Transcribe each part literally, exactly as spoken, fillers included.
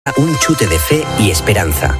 Un chute de fe y esperanza.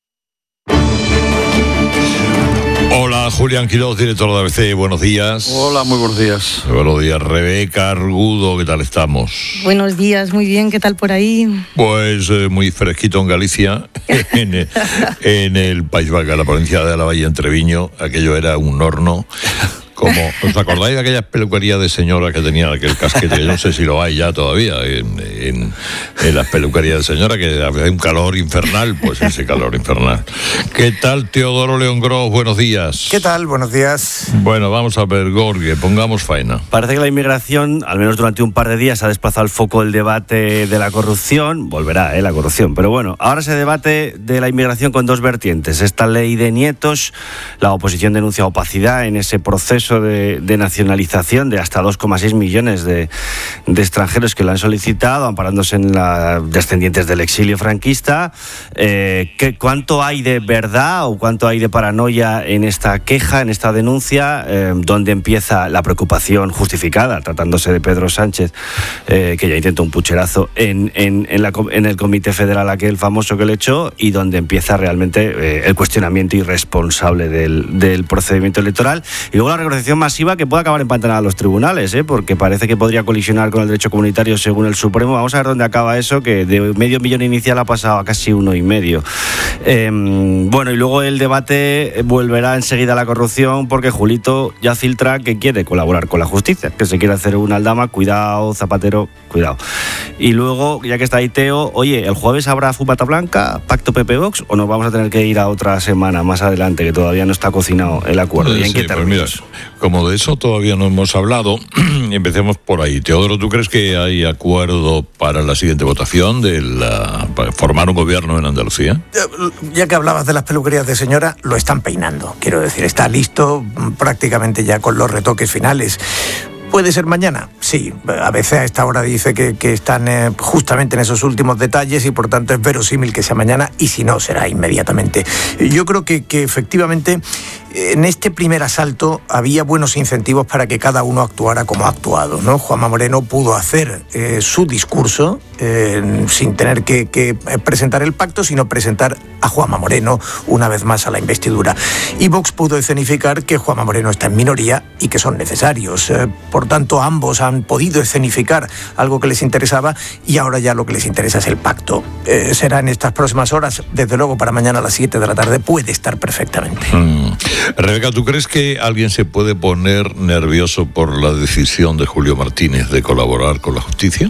Hola, Julián Quiroz, director de A B C, buenos días. Hola, muy buenos días. Buenos días, Rebeca Argudo, ¿qué tal estamos? Buenos días, muy bien, ¿qué tal por ahí? Pues eh, muy fresquito en Galicia, en, el, en el País Vasco, la provincia de Álava y en Treviño, aquello era un horno. Como, ¿os acordáis de aquellas peluquerías de señora que tenían aquel casquete? Yo no sé si lo hay ya todavía en, en, en las peluquerías de señora, que había un calor infernal, pues ese calor infernal. ¿Qué tal, Teodoro León Gros? Buenos días. ¿Qué tal? Buenos días. Bueno, vamos a ver, Gorge, pongamos faena. Parece que la inmigración, al menos durante un par de días, ha desplazado el foco del debate de la corrupción. Volverá, ¿eh? La corrupción. Pero bueno, ahora se debate de la inmigración con dos vertientes. Esta ley de nietos, la oposición denuncia opacidad en ese proceso De, de nacionalización de hasta dos coma seis millones de, de extranjeros que lo han solicitado, amparándose en los descendientes del exilio franquista. Eh, ¿qué, ¿Cuánto hay de verdad o cuánto hay de paranoia en esta queja, en esta denuncia? Eh, ¿Dónde empieza la preocupación justificada, tratándose de Pedro Sánchez, eh, que ya intentó un pucherazo en, en, en, la, en el Comité Federal, aquel famoso que le echó, y dónde empieza realmente eh, el cuestionamiento irresponsable del, del procedimiento electoral? Y luego la reconocimiento masiva que puede acabar empantanada a los tribunales, ¿eh? Porque parece que podría colisionar con el derecho comunitario según el Supremo. Vamos a ver dónde acaba eso, que de medio millón inicial ha pasado a casi uno y medio. Eh, bueno, y luego el debate volverá enseguida a la corrupción, porque Julito ya filtra que quiere colaborar con la justicia, que se quiere hacer una aldama. Cuidado, Zapatero, cuidado. Y luego, ya que está ahí Teo, oye, ¿el jueves habrá fumata blanca, pacto P P Vox, o nos vamos a tener que ir a otra semana más adelante, que todavía no está cocinado el acuerdo? ¿Y en sí, qué términos? Pues mira, como de eso todavía no hemos hablado, empecemos por ahí. Teodoro, ¿tú crees que hay acuerdo para la siguiente votación de la, para formar un gobierno en Andalucía? Ya que hablabas de las peluquerías de señora, lo están peinando. Quiero decir, está listo prácticamente ya con los retoques finales. ¿Puede ser mañana? Sí, a veces a esta hora dice que, que están eh, justamente en esos últimos detalles y por tanto es verosímil que sea mañana, y si no, será inmediatamente. Yo creo que, que efectivamente en este primer asalto había buenos incentivos para que cada uno actuara como ha actuado, ¿no? Juanma Moreno pudo hacer eh, su discurso eh, sin tener que, que presentar el pacto, sino presentar a Juanma Moreno una vez más a la investidura. Y Vox pudo escenificar que Juanma Moreno está en minoría y que son necesarios. Eh, por tanto, ambos han podido escenificar algo que les interesaba, y ahora ya lo que les interesa es el pacto. Eh, será en estas próximas horas, desde luego para mañana a las siete de la tarde puede estar perfectamente. Mm. Rebeca, ¿tú crees que alguien se puede poner nervioso por la decisión de Julio Martínez de colaborar con la justicia?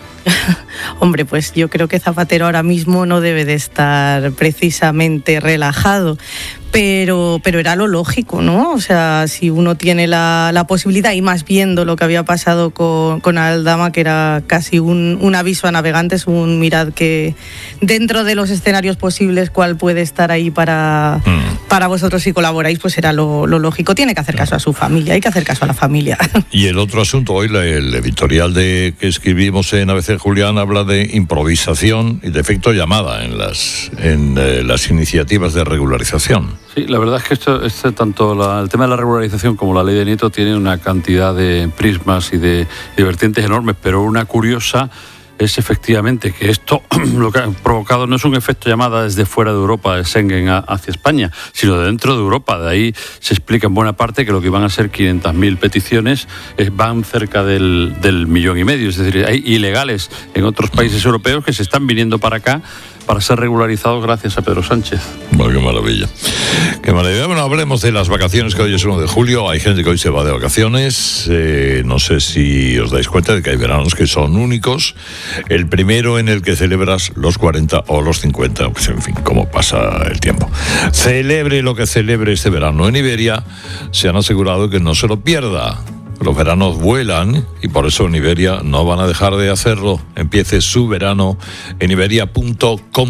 Hombre, pues yo creo que Zapatero ahora mismo no debe de estar precisamente relajado, pero, pero era lo lógico, ¿no? O sea, si uno tiene la, la posibilidad, y más viendo lo que había pasado con, con Aldama, que era casi un, un aviso a navegantes, un mirad que dentro de los escenarios posibles cuál puede estar ahí para, mm. para vosotros si colaboráis, pues era lo, lo lógico. Tiene que hacer caso a su familia, hay que hacer caso a la familia. Y el otro asunto, hoy el editorial de que escribimos en A B C, Julián, habla de improvisación y de efecto llamada en las, en, eh, las iniciativas de regularización. Sí, la verdad es que esto, este, tanto la, el tema de la regularización como la ley de nieto tiene una cantidad de prismas y de, de vertientes enormes, pero una curiosa es efectivamente que esto lo que ha provocado no es un efecto llamada desde fuera de Europa, de Schengen a, hacia España, sino de dentro de Europa. De ahí se explica en buena parte que lo que iban a ser quinientas mil peticiones eh, van cerca del, del millón y medio. Es decir, hay ilegales en otros países europeos que se están viniendo para acá para ser regularizados gracias a Pedro Sánchez. Bueno, qué maravilla. Qué maravilla. Bueno, hablemos de las vacaciones, que hoy es uno de julio. Hay gente que hoy se va de vacaciones. Eh, no sé si os dais cuenta de que hay veranos que son únicos. El primero en el que celebras los cuarenta o los cincuenta, pues en fin, cómo pasa el tiempo. Celebre lo que celebre este verano en Iberia, se han asegurado que no se lo pierda. Los veranos vuelan y por eso en Iberia no van a dejar de hacerlo. Empiece su verano en iberia punto com.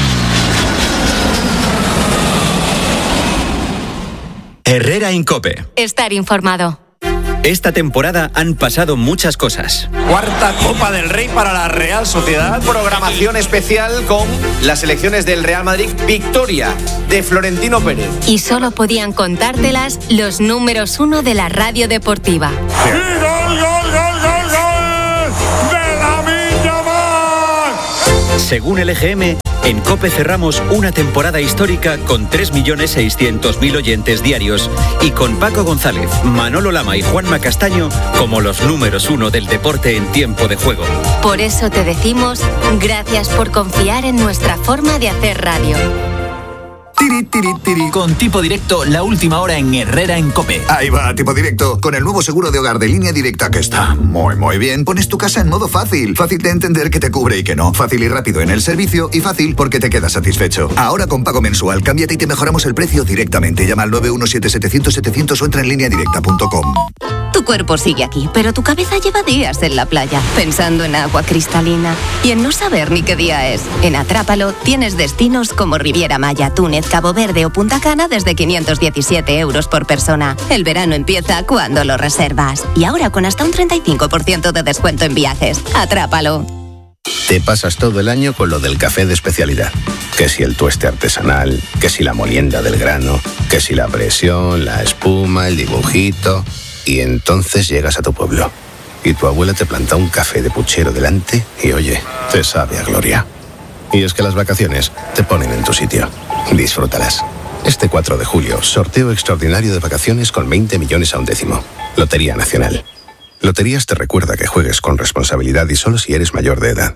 Herrera Incope. Estar informado. Esta temporada han pasado muchas cosas. Cuarta Copa del Rey para la Real Sociedad. Programación especial con las selecciones del Real Madrid. Victoria de Florentino Pérez. Y solo podían contártelas los números uno de la radio deportiva. ¡Y gol, gol, gol, gol, gol! ¡De Lamine Yamal! Según el E G M, en COPE cerramos una temporada histórica con tres millones seiscientos mil oyentes diarios y con Paco González, Manolo Lama y Juanma Castaño como los números uno del deporte en tiempo de juego. Por eso te decimos gracias por confiar en nuestra forma de hacer radio. Tiri, tiri, tiri. Con Tipo Directo, la última hora en Herrera en COPE. Ahí va, Tipo Directo, con el nuevo seguro de hogar de Línea Directa que está muy, muy bien. Pones tu casa en modo fácil. Fácil de entender que te cubre y que no. Fácil y rápido en el servicio y fácil porque te quedas satisfecho. Ahora con pago mensual, cámbiate y te mejoramos el precio directamente. Llama al nueve uno siete setecientos setecientos o entra en línea directa punto com. Tu cuerpo sigue aquí, pero tu cabeza lleva días en la playa, pensando en agua cristalina y en no saber ni qué día es. En Atrápalo tienes destinos como Riviera Maya, Túnez, Cabo Verde o Punta Cana desde quinientos diecisiete euros por persona. El verano empieza cuando lo reservas. Y ahora con hasta un treinta y cinco por ciento de descuento en viajes. Atrápalo. Te pasas todo el año con lo del café de especialidad. Que si el tueste artesanal, que si la molienda del grano, que si la presión, la espuma, el dibujito... Y entonces llegas a tu pueblo y tu abuela te planta un café de puchero delante y oye, te sabe a gloria. Y es que las vacaciones te ponen en tu sitio. Disfrútalas. Este cuatro de julio, sorteo extraordinario de vacaciones con veinte millones a un décimo. Lotería Nacional. Loterías te recuerda que juegues con responsabilidad y solo si eres mayor de edad.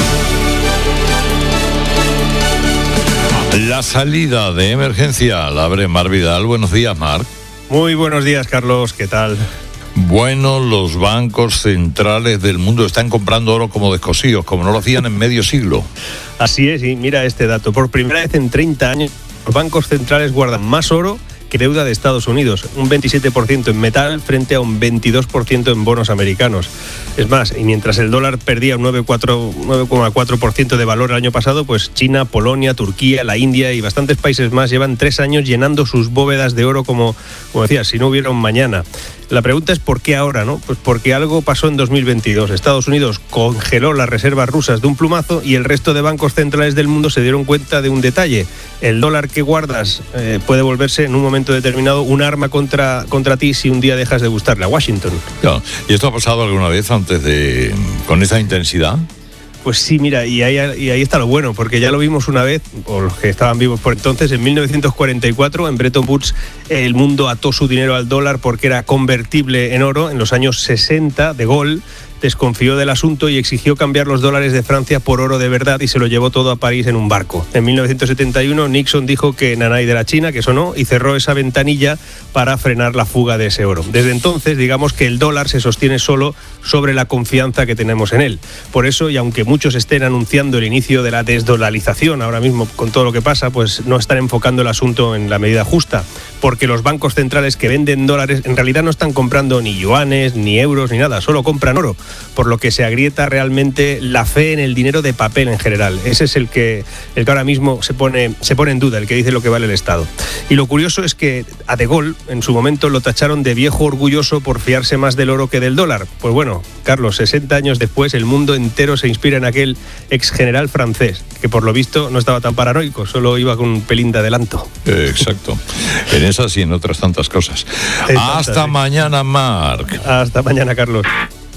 La salida de emergencia la abre Mar Vidal. Buenos días, Mar. Muy buenos días, Carlos, ¿qué tal? Bueno, los bancos centrales del mundo están comprando oro como descosidos, como no lo hacían en medio siglo. Así es, y mira este dato. Por primera vez en treinta años, los bancos centrales guardan más oro que deuda de Estados Unidos, un veintisiete por ciento en metal frente a un veintidós por ciento en bonos americanos. Es más, y mientras el dólar perdía un nueve coma cuatro por ciento de valor el año pasado, pues China, Polonia, Turquía, la India y bastantes países más llevan tres años llenando sus bóvedas de oro como, como decía, si no hubiera un mañana. La pregunta es ¿por qué ahora, no? Pues porque algo pasó en dos mil veintidós. Estados Unidos congeló las reservas rusas de un plumazo y el resto de bancos centrales del mundo se dieron cuenta de un detalle. El dólar que guardas eh, puede volverse en un momento determinado un arma contra, contra ti si un día dejas de gustarle a Washington. Claro. ¿Y esto ha pasado alguna vez antes de con esa intensidad? Pues sí, mira, y ahí, y ahí está lo bueno, porque ya lo vimos una vez, o los que estaban vivos por entonces, en mil novecientos cuarenta y cuatro, en Bretton Woods, el mundo ató su dinero al dólar porque era convertible en oro. En los años sesenta, De Gaulle desconfió del asunto y exigió cambiar los dólares de Francia por oro de verdad y se lo llevó todo a París en un barco. En mil novecientos setenta y uno, Nixon dijo que nanay de la China, que eso no, y cerró esa ventanilla para frenar la fuga de ese oro. Desde entonces, digamos que el dólar se sostiene solo sobre la confianza que tenemos en él. Por eso, y aunque muchos estén anunciando el inicio de la desdolarización ahora mismo con todo lo que pasa, pues no están enfocando el asunto en la medida justa, porque los bancos centrales que venden dólares en realidad no están comprando ni yuanes, ni euros, ni nada, solo compran oro, por lo que se agrieta realmente la fe en el dinero de papel en general. Ese es el que, el que ahora mismo se pone, se pone en duda, el que dice lo que vale el Estado. Y lo curioso es que a De Gaulle en su momento lo tacharon de viejo orgulloso por fiarse más del oro que del dólar. Pues bueno, Carlos, sesenta años después el mundo entero se inspira en aquel ex general francés, que por lo visto no estaba tan paranoico, solo iba con un pelín de adelanto. Eh, exacto. En esas y en otras tantas cosas. Hasta mañana, Marc. Hasta mañana, Carlos.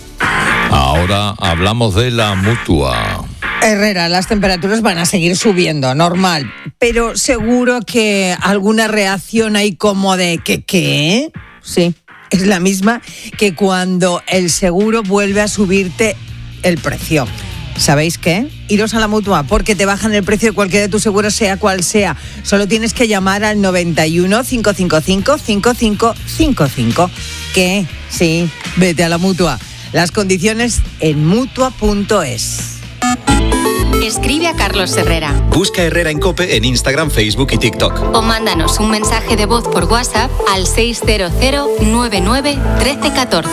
Ahora hablamos de la Mutua. Herrera, las temperaturas van a seguir subiendo, normal, pero seguro que alguna reacción hay como de ¿qué qué? Sí, es la misma que cuando el seguro vuelve a subirte el precio. ¿Sabéis qué? Iros a la Mutua, porque te bajan el precio de cualquiera de tus seguros, sea cual sea. Solo tienes que llamar al noventa y uno, cinco cinco cinco, cinco cinco cinco cinco. ¿Qué? Sí, vete a la Mutua. Las condiciones en mutua punto es. Escribe a Carlos Herrera. Busca Herrera en COPE en Instagram, Facebook y TikTok. O mándanos un mensaje de voz por WhatsApp al seis cero cero, nueve nueve, uno tres uno cuatro.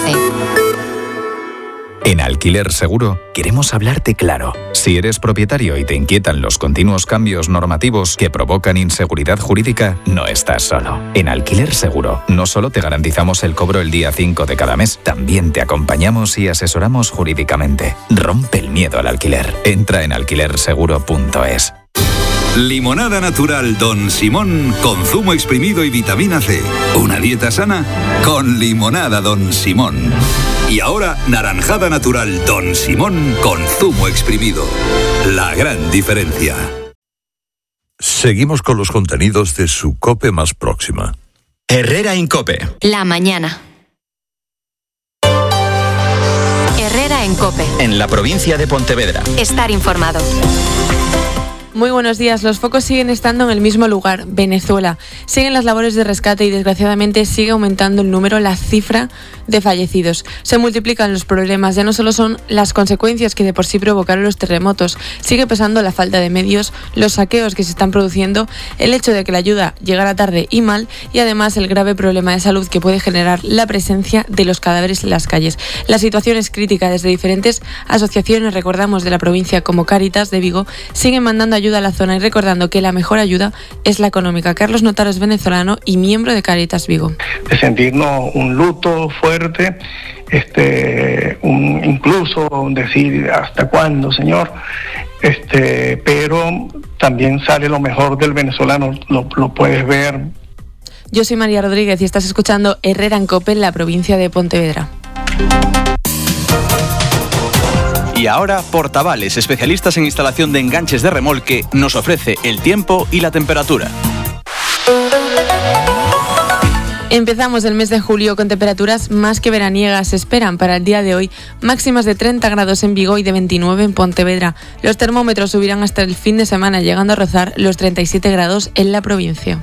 En Alquiler Seguro queremos hablarte claro. Si eres propietario y te inquietan los continuos cambios normativos que provocan inseguridad jurídica, no estás solo. En Alquiler Seguro no solo te garantizamos el cobro el día cinco de cada mes, también te acompañamos y asesoramos jurídicamente. Rompe el miedo al alquiler. Entra en alquiler seguro punto es. Limonada natural Don Simón con zumo exprimido y vitamina C. Una dieta sana con limonada Don Simón. Y ahora, naranjada natural Don Simón con zumo exprimido. La gran diferencia. Seguimos con los contenidos de su COPE más próxima. Herrera en COPE. La mañana. Herrera en COPE. En la provincia de Pontevedra. Estar informado. Muy buenos días. Los focos siguen estando en el mismo lugar, Venezuela. Siguen las labores de rescate y desgraciadamente sigue aumentando el número, la cifra de fallecidos. Se multiplican los problemas. Ya no solo son las consecuencias que de por sí provocaron los terremotos, sigue pesando la falta de medios, los saqueos que se están produciendo, el hecho de que la ayuda llegara tarde y mal y además el grave problema de salud que puede generar la presencia de los cadáveres en las calles. La situación es crítica. Desde diferentes asociaciones, recordamos, de la provincia como Cáritas de Vigo, siguen mandando ayuda ayuda a la zona y recordando que la mejor ayuda es la económica. Carlos Notaro es venezolano y miembro de Cáritas Vigo. De sentirnos un luto fuerte, este, un, incluso decir hasta cuándo, Señor, este, pero también sale lo mejor del venezolano, lo, lo puedes ver. Yo soy María Rodríguez y estás escuchando Herrera en COPE en la provincia de Pontevedra. Y ahora, Portavales, especialistas en instalación de enganches de remolque, nos ofrece el tiempo y la temperatura. Empezamos el mes de julio con temperaturas más que veraniegas. Se esperan para el día de hoy máximas de treinta grados en Vigo y de veintinueve en Pontevedra. Los termómetros subirán hasta el fin de semana, llegando a rozar los treinta y siete grados en la provincia.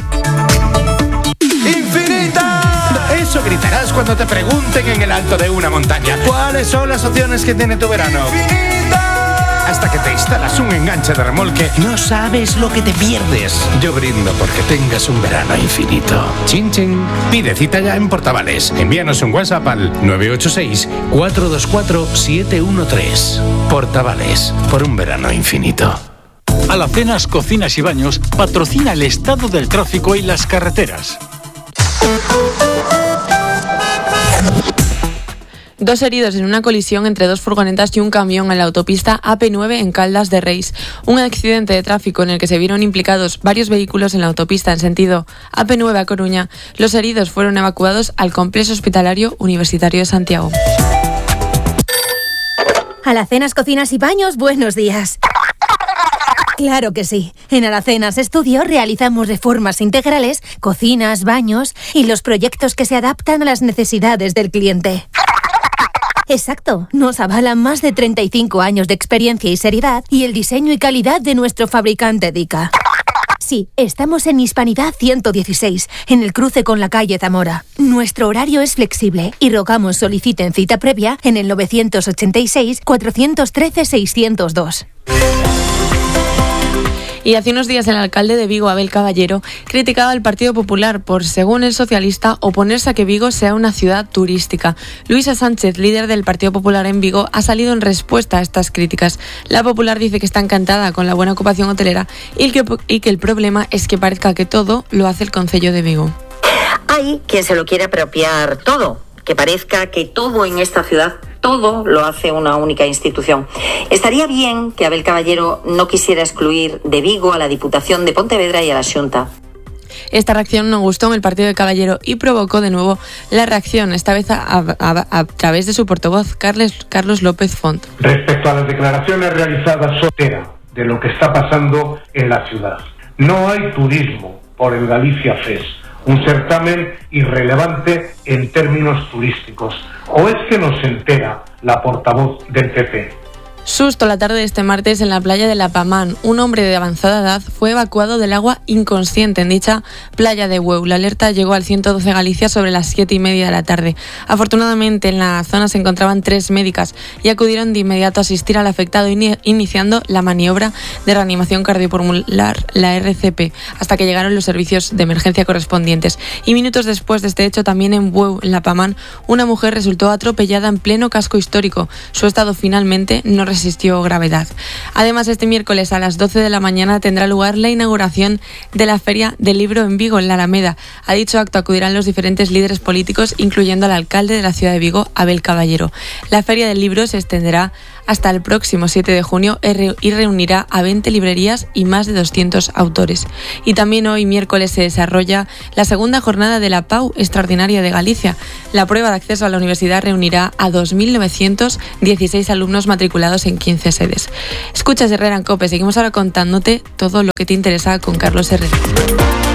Eso gritarás cuando te pregunten en el alto de una montaña ¿cuáles son las opciones que tiene tu verano? ¡Infinita! Hasta que te instalas un enganche de remolque, no sabes lo que te pierdes. Yo brindo porque tengas un verano infinito. Chin chin. Pide cita ya en Portavales. Envíanos un WhatsApp al nueve ocho seis, cuatro dos cuatro, siete uno tres. Portavales, por un verano infinito. Alacenas Cocinas y Baños patrocina el estado del tráfico y las carreteras. Dos heridos en una colisión entre dos furgonetas y un camión en la autopista A P nueve en Caldas de Reis. Un accidente de tráfico en el que se vieron implicados varios vehículos en la autopista en sentido A P nueve a Coruña. Los heridos fueron evacuados al complejo hospitalario universitario de Santiago. Alacenas Cocinas y Baños, buenos días. Claro que sí. En Alacenas Estudio realizamos reformas integrales, cocinas, baños y los proyectos que se adaptan a las necesidades del cliente. Exacto, nos avalan más de treinta y cinco años de experiencia y seriedad y el diseño y calidad de nuestro fabricante Dica. Sí, estamos en Hispanidad ciento dieciséis, en el cruce con la calle Zamora. Nuestro horario es flexible y rogamos soliciten cita previa en el nueve ochenta y seis, cuatrocientos trece, seiscientos dos. Y hace unos días el alcalde de Vigo, Abel Caballero, criticaba al Partido Popular por, según el socialista, oponerse a que Vigo sea una ciudad turística. Luisa Sánchez, líder del Partido Popular en Vigo, ha salido en respuesta a estas críticas. La Popular dice que está encantada con la buena ocupación hotelera y que, y que el problema es que parezca que todo lo hace el concello de Vigo. Hay quien se lo quiere apropiar todo, que parezca que todo en esta ciudad, todo lo hace una única institución. Estaría bien que Abel Caballero no quisiera excluir de Vigo a la Diputación de Pontevedra y a la Xunta. Esta reacción no gustó en el partido de Caballero y provocó de nuevo la reacción, esta vez a, a, a través de su portavoz, Carles, Carlos López Font. Respecto a las declaraciones realizadas sobre de lo que está pasando en la ciudad. No hay turismo por el Galicia Fest, un certamen irrelevante en términos turísticos. ¿O es que no se entera la portavoz del P P? Susto la tarde de este martes en la playa de La Pamán. Un hombre de avanzada edad fue evacuado del agua inconsciente en dicha playa de Hueu. La alerta llegó al ciento doce Galicia sobre las siete y media de la tarde. Afortunadamente en la zona se encontraban tres médicas y acudieron de inmediato a asistir al afectado, in- iniciando la maniobra de reanimación cardiopulmonar, la R C P, hasta que llegaron los servicios de emergencia correspondientes. Y minutos después de este hecho, también en Hueu, en La Pamán, una mujer resultó atropellada en pleno casco histórico. Su estado finalmente no resistió gravedad. Además, este miércoles a las doce de la mañana tendrá lugar la inauguración de la Feria del Libro en Vigo, en la Alameda. A dicho acto acudirán los diferentes líderes políticos, incluyendo al alcalde de la ciudad de Vigo, Abel Caballero. La Feria del Libro se extenderá hasta el próximo siete de junio y reunirá a veinte librerías y más de doscientos autores. Y también hoy miércoles se desarrolla la segunda jornada de la P A U Extraordinaria de Galicia. La prueba de acceso a la universidad reunirá a dos mil novecientos dieciséis alumnos matriculados en quince sedes. Escuchas Herrera en COPE, seguimos ahora contándote todo lo que te interesa con Carlos Herrera.